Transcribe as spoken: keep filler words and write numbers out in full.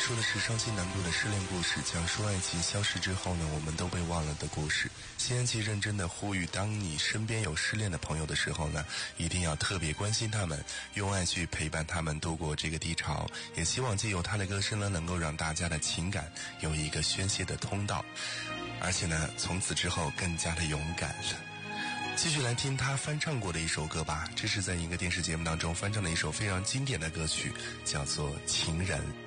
说的是伤心难过的失恋故事，讲述爱情消失之后呢，我们都被忘了的故事。谢安琪认真的呼吁，当你身边有失恋的朋友的时候呢，一定要特别关心他们，用爱去陪伴他们度过这个低潮。也希望借由他的歌声呢，能够让大家的情感有一个宣泄的通道，而且呢，从此之后更加的勇敢了。继续来听他翻唱过的一首歌吧，这是在一个电视节目当中翻唱的一首非常经典的歌曲，叫做《情人》。